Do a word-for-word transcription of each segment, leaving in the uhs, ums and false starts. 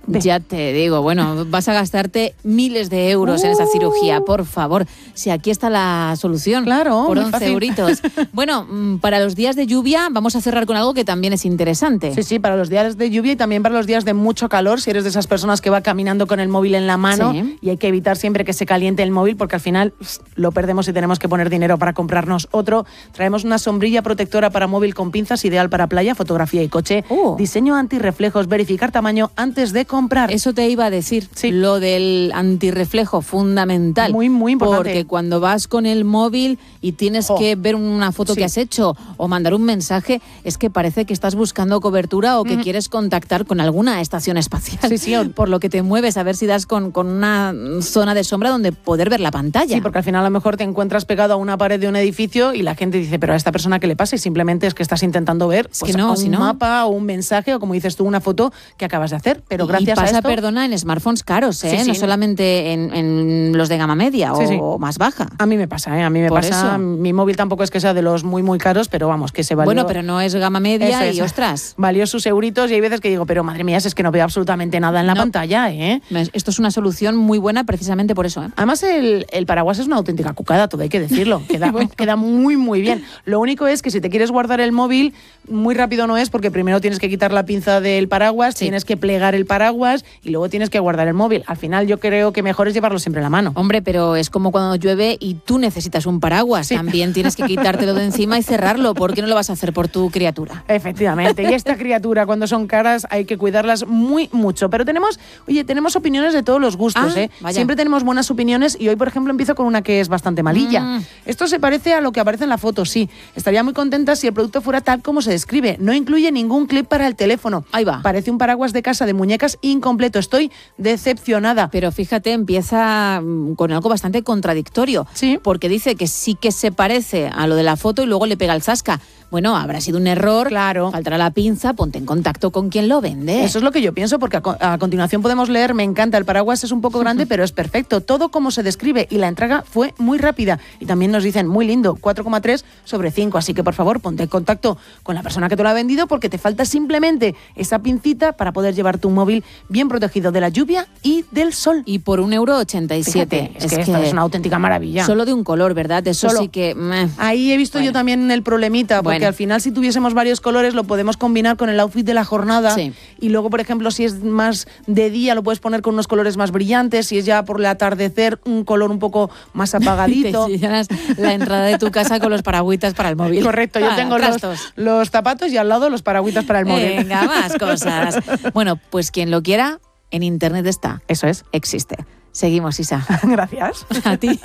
Ve. Ya te digo, bueno, vas a gastarte miles de euros uh. en esa cirugía, por favor. Si aquí está la solución, claro, por muy once fácil. euritos. Bueno, para los días de lluvia vamos a cerrar con algo que también es interesante. Sí, sí, para los días de lluvia y también para los días de mucho calor, si eres de esas personas que va caminando con el móvil en la mano, sí. y hay que evitar siempre que se caliente el móvil porque al final pss, lo perdemos y tenemos que poner dinero para comprarnos otro. Traemos una sombrilla protectora para móvil con pinzas, ideal para playa, fotografía y coche. Uh. Diseño antirreflejos, verificar tamaño antes de comprar. Eso te iba a decir, sí. lo del antirreflejo, fundamental. Muy, muy importante. Porque cuando vas con el móvil y tienes oh. que ver una foto sí. que has hecho o mandar un mensaje, es que parece que estás buscando cobertura o que mm. quieres contactar con alguna estación espacial. Sí, sí. Por lo que te mueves, a ver si das con, con una zona de sombra donde poder ver la pantalla. Sí, porque al final a lo mejor te encuentras pegado a una pared de un edificio y la gente dice, pero a esta persona ¿qué le pasa? Y simplemente es que estás intentando ver es pues, que no, un si no... mapa o un mensaje o, como dices tú, una foto que acabas de hacer. Pero gracias y pasa, a esto... perdona, en smartphones caros, ¿eh? Sí, sí. No solamente en, en los de gama media sí, o, sí. o más baja. A mí me pasa, ¿eh? A mí me Por pasa. eso. Mi móvil tampoco es que sea de los muy, muy caros, pero vamos, que se valió... Bueno, pero no es gama media eso, y eso. ostras. Valió sus euritos y hay veces que digo, pero madre mía, es que no veo absolutamente nada en la no. pantalla, ¿eh? Esto es una solución muy buena precisamente por eso, ¿eh? Además, el, el paraguas es una auténtica cucada, todo hay que decirlo. Queda, bueno. queda muy, muy bien. Lo único es que si te quieres guardar el móvil, muy rápido no es, porque primero tienes que quitar la pinza del paraguas, sí. tienes que plegar el paraguas y luego tienes que guardar el móvil. Al final yo creo que mejor es llevarlo siempre en la mano. Hombre, pero es como cuando llueve y tú necesitas un paraguas. Sí. También tienes que quitártelo de encima y cerrarlo. ¿Por qué no lo vas a hacer por tu criatura? Efectivamente. Y esta criatura, cuando son caras, hay que cuidarlas muy mucho. Pero tenemos, oye, tenemos opiniones de todos los gustos, ah, ¿eh? Vaya. Siempre tenemos buenas opiniones y hoy, por ejemplo, empiezo con una que es bastante malilla. Mm. Esto se parece a lo que aparece en la foto, sí. Estaría muy contenta si el producto fuera tal como se describe. No incluye ningún clip para el teléfono. Ahí va. Parece un paraguas de casa de muñecas incompleto. Estoy decepcionada. Pero fíjate, empieza con algo bastante contradictorio. Sí. Porque dice que sí que se parece a lo de la foto y luego le pega el zasca. Bueno, habrá sido un error, claro. faltará la pinza, ponte en contacto con quien lo vende. Eso es lo que yo pienso, porque a, co- a continuación podemos leer, me encanta, el paraguas es un poco grande, pero es perfecto, todo como se describe, y la entrega fue muy rápida. Y también nos dicen, muy lindo, cuatro coma tres sobre cinco, así que por favor, ponte en contacto con la persona que te lo ha vendido, porque te falta simplemente esa pincita para poder llevar tu móvil bien protegido de la lluvia y del sol. Y por un euro ochenta y siete. Fíjate, es, es que esta es una auténtica maravilla. Solo de un color, ¿verdad? Eso Solo. sí que... Meh. Ahí he visto bueno. yo también el problemita, porque bueno. al final si tuviésemos varios colores lo podemos combinar con el outfit de la jornada, sí. y luego, por ejemplo, si es más de día lo puedes poner con unos colores más brillantes, si es ya por el atardecer un color un poco más apagadito. Te llenas la entrada de tu casa con los paragüitas para el móvil. Correcto, yo ah, tengo los, los zapatos y al lado los paragüitas para el móvil. Venga, más cosas. Bueno, pues quien lo quiera, en internet está. Eso es. Existe. Seguimos, Isa. Gracias. A ti.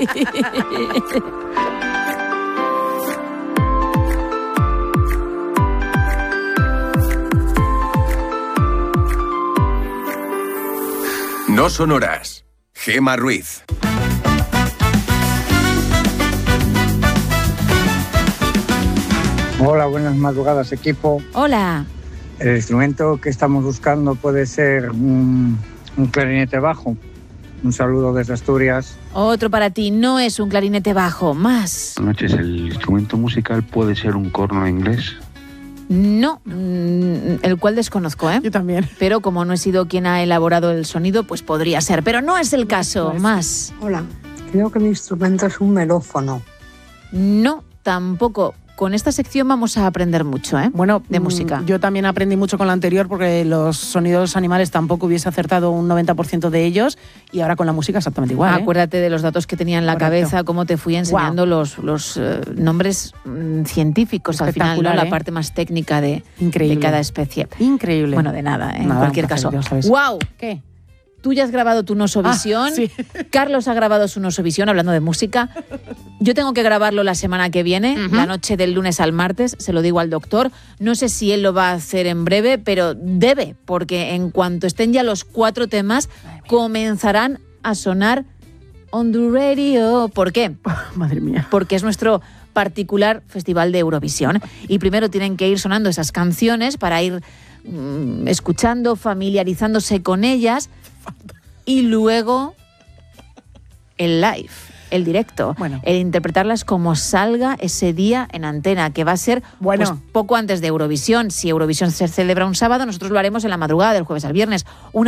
No sonoras. Gema Ruiz. Hola, buenas madrugadas, equipo. Hola. El instrumento que estamos buscando puede ser un, un clarinete bajo. Un saludo desde Asturias. Otro para ti, no es un clarinete bajo, más. Buenas noches, ¿el instrumento musical puede ser un corno inglés? No, el cual desconozco, ¿eh? Yo también. Pero como no he sido quien ha elaborado el sonido, pues podría ser. Pero no es el caso, pues, más. Hola, creo que mi instrumento es un melófono. No, tampoco. Con esta sección vamos a aprender mucho, ¿eh? Bueno, de música. Yo también aprendí mucho con la anterior porque los sonidos animales tampoco hubiese acertado un noventa por ciento de ellos, y ahora con la música exactamente igual. ¿eh? Acuérdate de los datos que tenía en la Correcto. cabeza, cómo te fui enseñando wow. los, los uh, nombres mm, científicos al final, ¿no? ¿eh? La parte más técnica de, de cada especie. Increíble. Bueno, de nada, ¿eh? nada, en cualquier caso. Dios, ¡Wow! ¿Qué? Tú ya has grabado tu Nosovisión, ah, sí. Carlos ha grabado su Nosovisión, hablando de música. Yo tengo que grabarlo la semana que viene, uh-huh. la noche del lunes al martes, se lo digo al doctor. No sé si él lo va a hacer en breve, pero debe, porque en cuanto estén ya los cuatro temas, comenzarán a sonar on the radio. ¿Por qué? Madre mía. Porque es nuestro particular festival de Eurovisión. Y primero tienen que ir sonando esas canciones para ir mmm, escuchando, familiarizándose con ellas. Y luego el live, el directo, bueno. el interpretarlas como salga ese día en antena, que va a ser bueno. pues, poco antes de Eurovisión. Si Eurovisión se celebra un sábado, nosotros lo haremos en la madrugada del jueves al viernes. Una